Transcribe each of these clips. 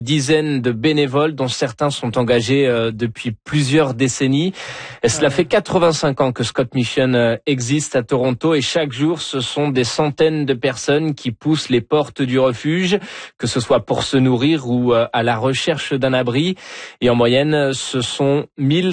Dizaines de bénévoles dont certains sont engagés depuis plusieurs décennies. Et cela fait 85 ans que Scott Mission existe à Toronto et chaque jour ce sont des centaines de personnes qui poussent les portes du refuge, que ce soit pour se nourrir ou à la recherche d'un abri. Et en moyenne, ce sont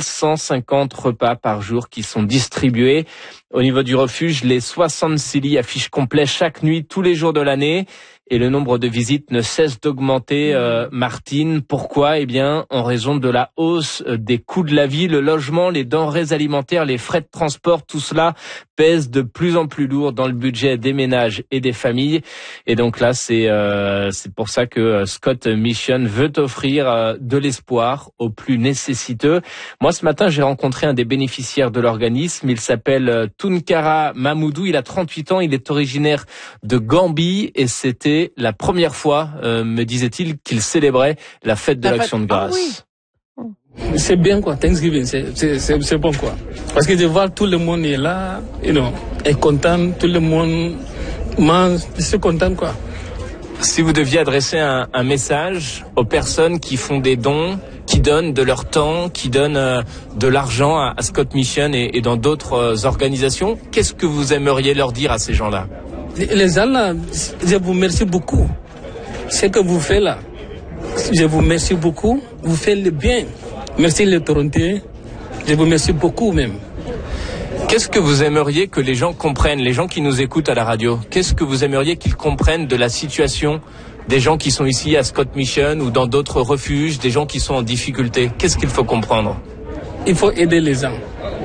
1150 repas par jour qui sont distribués. Au niveau du refuge, les 66 lits affichent complet chaque nuit, tous les jours de l'année. Et le nombre de visites ne cesse d'augmenter, Martine. Pourquoi ? Eh bien, en raison de la hausse des coûts de la vie, le logement, les denrées alimentaires, les frais de transport, tout cela pèse de plus en plus lourd dans le budget des ménages et des familles. Et donc là, c'est pour ça que Scott Mission veut offrir de l'espoir aux plus nécessiteux. Moi, ce matin, j'ai rencontré un des bénéficiaires de l'organisme. Il s'appelle Tunkara Mamoudou. Il a 38 ans. Il est originaire de Gambie et c'était la première fois, me disait-il, qu'il célébrait la fête de l'Action de Grâce. Ah oui. C'est bien quoi, Thanksgiving, c'est bon quoi. Parce que de voir tout le monde est là, est content, tout le monde mange, c'est content quoi. Si vous deviez adresser un message aux personnes qui font des dons, qui donnent de leur temps, qui donnent de l'argent à Scott Mission et dans d'autres organisations, qu'est-ce que vous aimeriez leur dire à ces gens-là ? Les gens là, je vous remercie beaucoup. Ce que vous faites là, je vous remercie beaucoup. Vous faites le bien. Merci les Torontais. Je vous remercie beaucoup même. Qu'est-ce que vous aimeriez que les gens comprennent, les gens qui nous écoutent à la radio ? Qu'est-ce que vous aimeriez qu'ils comprennent de la situation des gens qui sont ici à Scott Mission ou dans d'autres refuges, des gens qui sont en difficulté ? Qu'est-ce qu'il faut comprendre ? Il faut aider les gens.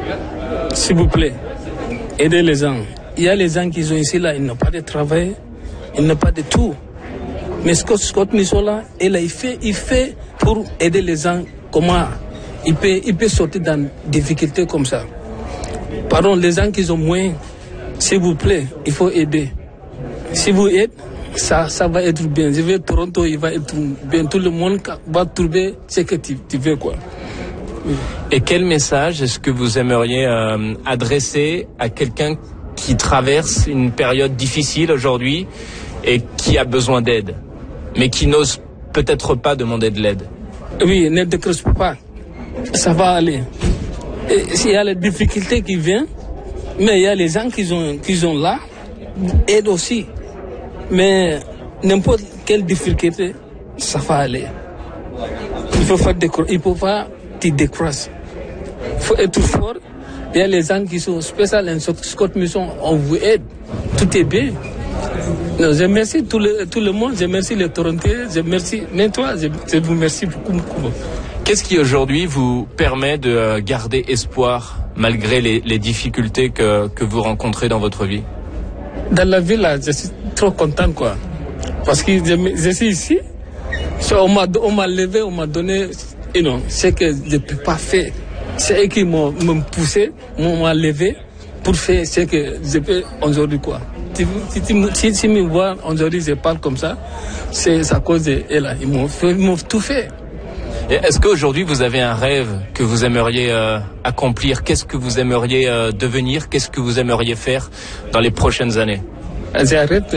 S'il vous plaît, aidez les gens. Il y a les gens qui sont ici là, ils n'ont pas de travail, ils n'ont pas de tout. Mais Scott Mission là, il fait pour aider les gens. Comment il peut sortir dans des difficultés comme ça. Pardon, les gens qui ont moins, s'il vous plaît, il faut aider. Si vous aidez, ça va être bien. Je vais à Toronto, il va être bien. Tout le monde va trouver ce que tu veux quoi. Oui. Et quel message est-ce que vous aimeriez adresser à quelqu'un qui traverse une période difficile aujourd'hui et qui a besoin d'aide, mais qui n'ose peut-être pas demander de l'aide? Oui, ne décroche pas. Ça va aller. Il y a les difficultés qui viennent, mais il y a les gens qui sont là, aident aussi. Mais n'importe quelle difficulté, ça va aller. Il faut pas te décrocher. Il faut être fort. Il y a les gens qui sont spéciaux en Scott Mission, on vous aide. Tout est bien. Non, je remercie tout le monde, je remercie les Torontais, je remercie même toi, je vous remercie beaucoup. Qu'est-ce qui aujourd'hui vous permet de garder espoir malgré les difficultés que vous rencontrez dans votre vie? Dans la vie là, je suis trop content quoi. Parce que je suis ici, on m'a levé, on m'a donné ce que je ne peux pas faire. C'est eux qui m'ont poussé, m'ont levé pour faire ce que je peux aujourd'hui quoi. Si tu me vois aujourd'hui, je parle comme ça, c'est à cause d'eux là. Ils m'ont tout fait. Et est-ce qu'aujourd'hui vous avez un rêve que vous aimeriez accomplir? Qu'est-ce que vous aimeriez devenir? Qu'est-ce que vous aimeriez faire dans les prochaines années? J'arrête.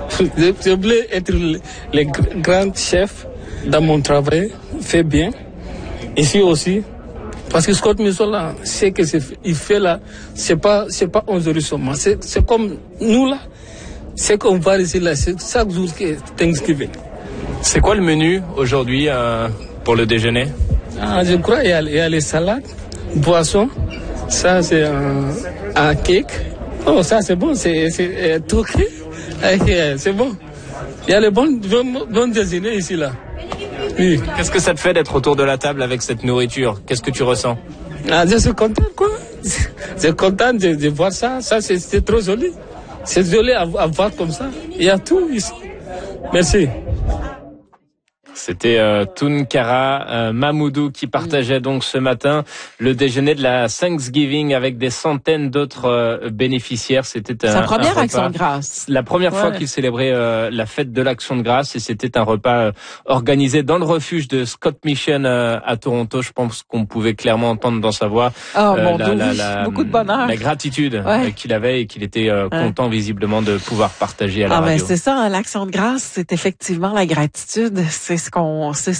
Je voulais être le grand chef dans mon travail, fait bien. Ici aussi. Parce que Scott Mission là, ce qu'il fait là, c'est pas aujourd'hui seulement. C'est comme nous là, c'est qu'on va ici là, c'est chaque jour que Thanksgiving. C'est quoi le menu aujourd'hui pour le déjeuner? Je crois il y a les salades, boissons. Ça c'est un cake. Oh ça c'est bon, c'est turquie. C'est bon. Il y a les bons déjeuners ici là. Oui. Qu'est-ce que ça te fait d'être autour de la table avec cette nourriture? Qu'est-ce que tu ressens? Je suis content quoi. Je suis content de voir ça. Ça c'est trop joli. C'est joli à voir comme ça. Il y a tout ici. Merci. C'était Tunkara Mamoudou qui partageait donc ce matin le déjeuner de la Thanksgiving avec des centaines d'autres bénéficiaires. C'était sa première Action de Grâce. La première fois qu'il célébrait la fête de l'Action de Grâce et c'était un repas organisé dans le refuge de Scott Mission à Toronto. Je pense qu'on pouvait clairement entendre dans sa voix beaucoup de bonheur, la gratitude qu'il avait et qu'il était content visiblement de pouvoir partager à la radio. C'est ça, l'Action de Grâce, c'est effectivement la gratitude. C'est ce qu'on